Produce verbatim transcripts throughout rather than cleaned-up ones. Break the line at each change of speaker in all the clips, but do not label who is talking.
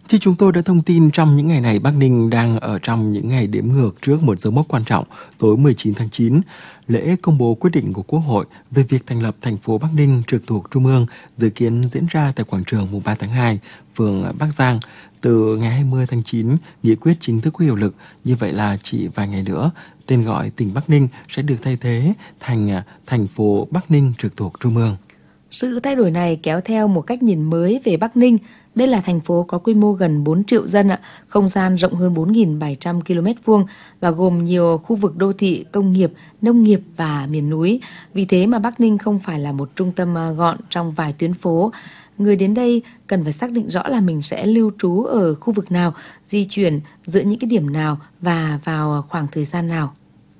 Như chúng tôi đã thông tin, trong những ngày này, Bắc Ninh đang ở trong những ngày đếm ngược trước một dấu mốc quan trọng. Tối mười chín tháng chín, lễ công bố quyết định của Quốc hội về việc thành lập thành phố Bắc Ninh trực thuộc Trung ương dự kiến diễn ra tại quảng trường mùng ba tháng hai, phường Bắc Giang. Từ ngày hai mươi tháng chín, nghị quyết chính thức có hiệu lực. Như vậy là chỉ vài ngày nữa, tên gọi tỉnh Bắc Ninh sẽ được thay thế thành thành phố Bắc Ninh trực thuộc Trung ương.
Sự thay đổi này kéo theo một cách nhìn mới về Bắc Ninh. Đây là thành phố có quy mô gần bốn triệu dân, không gian rộng hơn bốn nghìn bảy trăm ki lô mét vuông và gồm nhiều khu vực đô thị, công nghiệp, nông nghiệp và miền núi. Vì thế mà Bắc Ninh không phải là một trung tâm gọn trong vài tuyến phố. Người đến đây cần phải xác định rõ là mình sẽ lưu trú ở khu vực nào, di chuyển giữa những cái điểm nào và vào khoảng thời gian nào.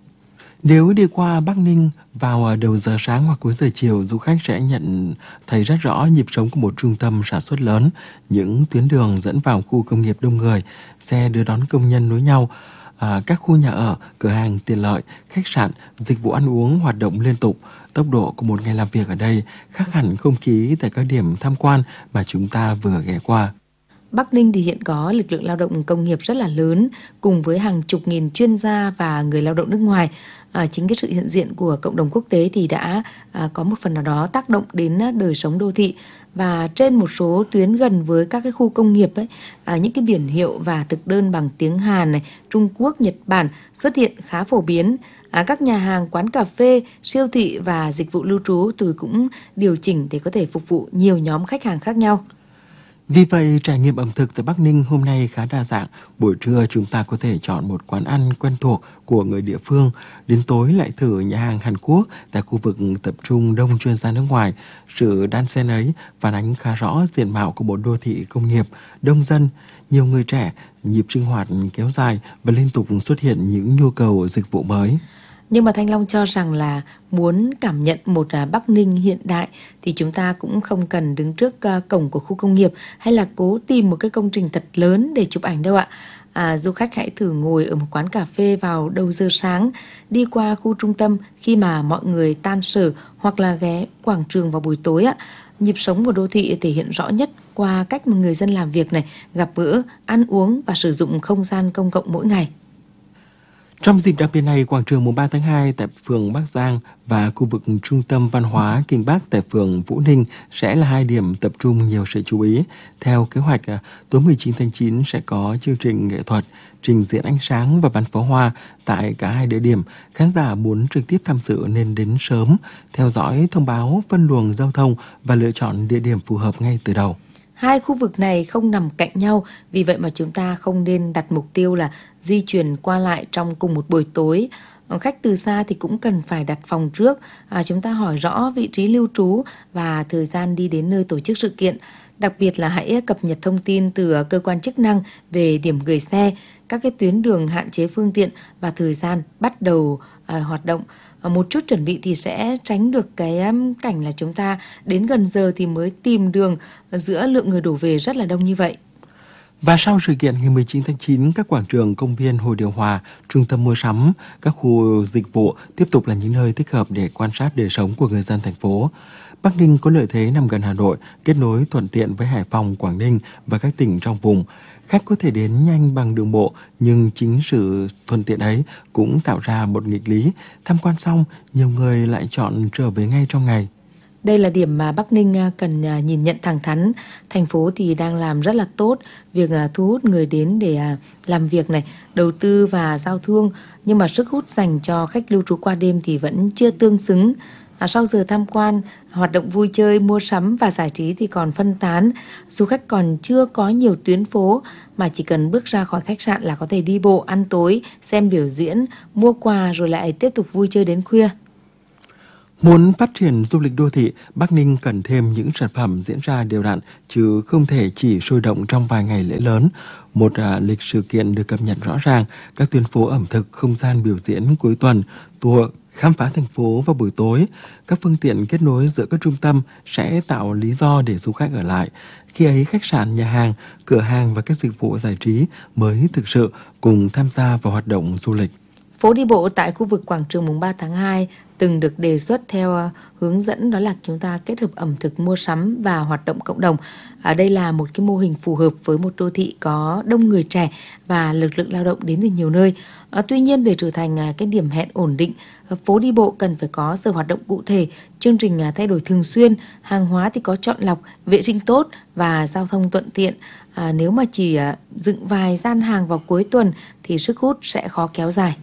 Nếu đi qua Bắc Ninh vào đầu giờ sáng hoặc cuối giờ chiều, du khách sẽ nhận thấy rất rõ nhịp sống của một trung tâm sản xuất lớn. Những tuyến đường dẫn vào khu công nghiệp đông người, xe đưa đón công nhân nối nhau, à, các khu nhà ở, cửa hàng tiện lợi, khách sạn, dịch vụ ăn uống hoạt động liên tục. Tốc độ của một ngày làm việc ở đây khác hẳn không khí tại các điểm tham quan mà chúng ta vừa ghé qua.
Bắc Ninh thì hiện có lực lượng lao động công nghiệp rất là lớn, cùng với hàng chục nghìn chuyên gia và người lao động nước ngoài. À, chính cái sự hiện diện của cộng đồng quốc tế thì đã à, có một phần nào đó tác động đến đời sống đô thị. Và trên một số tuyến gần với các cái khu công nghiệp ấy, à, những cái biển hiệu và thực đơn bằng tiếng Hàn này, Trung Quốc, Nhật Bản xuất hiện khá phổ biến. À, các nhà hàng, quán cà phê, siêu thị và dịch vụ lưu trú tôi cũng điều chỉnh để có thể phục vụ nhiều nhóm khách hàng khác nhau.
Vì vậy, trải nghiệm ẩm thực tại Bắc Ninh hôm nay khá đa dạng. Buổi trưa chúng ta có thể chọn một quán ăn quen thuộc của người địa phương. Đến tối lại thử nhà hàng Hàn Quốc tại khu vực tập trung đông chuyên gia nước ngoài. Sự đan xen ấy phản ánh khá rõ diện mạo của một đô thị công nghiệp, đông dân, nhiều người trẻ, nhịp sinh hoạt kéo dài và liên tục xuất hiện những nhu cầu dịch vụ mới.
Nhưng mà Thanh Long cho rằng là muốn cảm nhận một Bắc Ninh hiện đại thì chúng ta cũng không cần đứng trước cổng của khu công nghiệp hay là cố tìm một cái công trình thật lớn để chụp ảnh đâu ạ. À, du khách hãy thử ngồi ở một quán cà phê vào đầu giờ sáng, đi qua khu trung tâm khi mà mọi người tan sở hoặc là ghé quảng trường vào buổi tối ạ. Nhịp sống của đô thị thể hiện rõ nhất qua cách mà người dân làm việc này, gặp gỡ, ăn uống và sử dụng không gian công cộng mỗi ngày.
Trong dịp đặc biệt này, quảng trường mùng ba tháng hai tại phường Bắc Giang và khu vực trung tâm văn hóa Kinh Bắc tại phường Vũ Ninh sẽ là hai điểm tập trung nhiều sự chú ý. Theo kế hoạch, tối mười chín tháng chín sẽ có chương trình nghệ thuật, trình diễn ánh sáng và bắn pháo hoa tại cả hai địa điểm. Khán giả muốn trực tiếp tham dự nên đến sớm, theo dõi thông báo, phân luồng giao thông và lựa chọn địa điểm phù hợp ngay từ đầu.
Hai khu vực này không nằm cạnh nhau, vì vậy mà chúng ta không nên đặt mục tiêu là di chuyển qua lại trong cùng một buổi tối. Khách từ xa thì cũng cần phải đặt phòng trước, à, chúng ta hỏi rõ vị trí lưu trú và thời gian đi đến nơi tổ chức sự kiện. Đặc biệt là hãy cập nhật thông tin từ cơ quan chức năng về điểm gửi xe, các cái tuyến đường hạn chế phương tiện và thời gian bắt đầu à, hoạt động. À, một chút chuẩn bị thì sẽ tránh được cái um, cảnh là chúng ta đến gần giờ thì mới tìm đường giữa lượng người đổ về rất là đông như vậy.
Và sau sự kiện ngày mười chín tháng chín, các quảng trường, công viên, hồ điều hòa, trung tâm mua sắm, các khu dịch vụ tiếp tục là những nơi thích hợp để quan sát đời sống của người dân thành phố. Bắc Ninh có lợi thế nằm gần Hà Nội, kết nối thuận tiện với Hải Phòng, Quảng Ninh và các tỉnh trong vùng. Khách có thể đến nhanh bằng đường bộ, nhưng chính sự thuận tiện ấy cũng tạo ra một nghịch lý. Tham quan xong, nhiều người lại chọn trở về ngay trong ngày.
Đây là điểm mà Bắc Ninh cần nhìn nhận thẳng thắn. Thành phố thì đang làm rất là tốt việc thu hút người đến để làm việc này, đầu tư và giao thương. Nhưng mà sức hút dành cho khách lưu trú qua đêm thì vẫn chưa tương xứng. À, sau giờ tham quan, hoạt động vui chơi, mua sắm và giải trí thì còn phân tán. Du khách còn chưa có nhiều tuyến phố mà chỉ cần bước ra khỏi khách sạn là có thể đi bộ, ăn tối, xem biểu diễn, mua quà rồi lại tiếp tục vui chơi đến khuya.
Muốn phát triển du lịch đô thị, Bắc Ninh cần thêm những sản phẩm diễn ra đều đặn, chứ không thể chỉ sôi động trong vài ngày lễ lớn. Một à, lịch sự kiện được cập nhật rõ ràng, các tuyến phố ẩm thực, không gian biểu diễn cuối tuần, tour khám phá thành phố vào buổi tối. Các phương tiện kết nối giữa các trung tâm sẽ tạo lý do để du khách ở lại. Khi ấy, khách sạn, nhà hàng, cửa hàng và các dịch vụ giải trí mới thực sự cùng tham gia vào hoạt động du lịch.
Phố đi bộ tại khu vực quảng trường mùng ba tháng hai từng được đề xuất theo hướng dẫn, đó là chúng ta kết hợp ẩm thực, mua sắm và hoạt động cộng đồng. Ở đây là một cái mô hình phù hợp với một đô thị có đông người trẻ và lực lượng lao động đến từ nhiều nơi. À, tuy nhiên để trở thành cái điểm hẹn ổn định, phố đi bộ cần phải có giờ hoạt động cụ thể, chương trình thay đổi thường xuyên, hàng hóa thì có chọn lọc, vệ sinh tốt và giao thông thuận tiện. À, nếu mà chỉ dựng vài gian hàng vào cuối tuần thì sức hút sẽ khó kéo dài.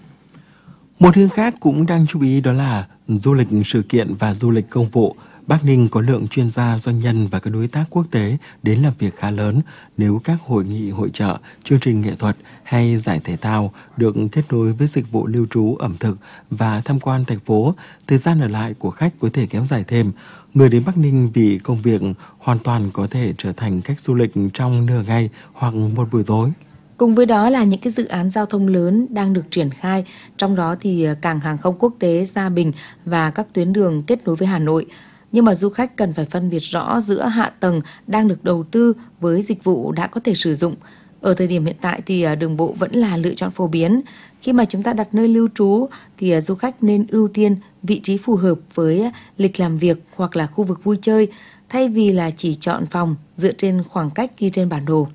Một hướng khác cũng đang chú ý đó là du lịch sự kiện và du lịch công vụ. Bắc Ninh có lượng chuyên gia, doanh nhân và các đối tác quốc tế đến làm việc khá lớn. Nếu các hội nghị, hội chợ, chương trình nghệ thuật hay giải thể thao được kết nối với dịch vụ lưu trú, ẩm thực và tham quan thành phố, thời gian ở lại của khách có thể kéo dài thêm. Người đến Bắc Ninh vì công việc hoàn toàn có thể trở thành khách du lịch trong nửa ngày hoặc một buổi tối.
Cùng với đó là những cái dự án giao thông lớn đang được triển khai, trong đó thì cảng hàng không quốc tế Gia Bình và các tuyến đường kết nối với Hà Nội. Nhưng mà du khách cần phải phân biệt rõ giữa hạ tầng đang được đầu tư với dịch vụ đã có thể sử dụng. Ở thời điểm hiện tại thì đường bộ vẫn là lựa chọn phổ biến. Khi mà chúng ta đặt nơi lưu trú thì du khách nên ưu tiên vị trí phù hợp với lịch làm việc hoặc là khu vực vui chơi, thay vì là chỉ chọn phòng dựa trên khoảng cách ghi trên bản đồ.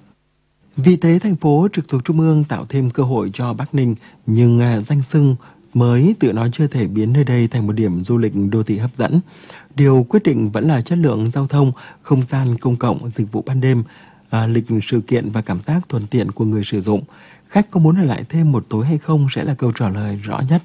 Vì thế, thành phố trực thuộc Trung ương tạo thêm cơ hội cho Bắc Ninh, nhưng danh xưng mới tự nó chưa thể biến nơi đây thành một điểm du lịch đô thị hấp dẫn. Điều quyết định vẫn là chất lượng giao thông, không gian công cộng, dịch vụ ban đêm, à, lịch sự kiện và cảm giác thuận tiện của người sử dụng. Khách có muốn ở lại thêm một tối hay không sẽ là câu trả lời rõ nhất.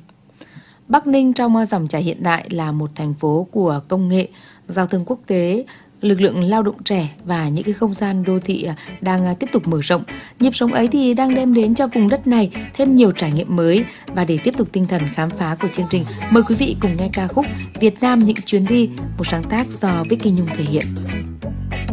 Bắc Ninh trong dòng chảy hiện đại là một thành phố của công nghệ, giao thương quốc tế, lực lượng lao động trẻ và những cái không gian đô thị đang tiếp tục mở rộng. Nhịp sống ấy thì đang đem đến cho vùng đất này thêm nhiều trải nghiệm mới. Và để tiếp tục tinh thần khám phá của chương trình, mời quý vị cùng nghe ca khúc Việt Nam những chuyến đi, một sáng tác do Vicky Nhung thể hiện.